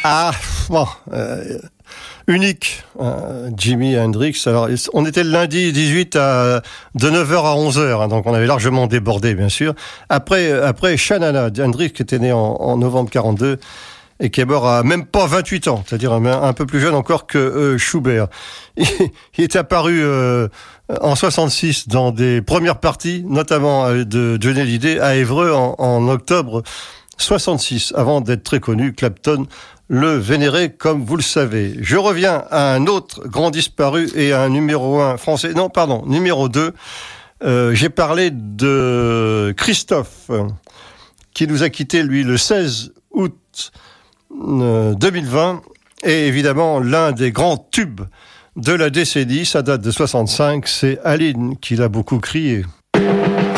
Ah, bon, unique, Jimi Hendrix. Alors, on était le lundi 18 de 9h à 11h, hein, donc on avait largement débordé, bien sûr. Après Shanana, Hendrix qui était né en novembre 42 et qui est mort à même pas 28 ans, c'est-à-dire un peu plus jeune encore que Schubert. Il est apparu en 66 dans des premières parties, notamment de Johnny Hallyday à Évreux en octobre 66, avant d'être très connu. Clapton le vénérait, comme vous le savez. Je reviens à un autre grand disparu et à un numéro 1 français. Non, pardon, numéro 2. J'ai parlé de Christophe, qui nous a quittés, lui, le 16 août 2020. Et évidemment, l'un des grands tubes de la décennie, ça date de 65, c'est Aline qui l'a beaucoup crié.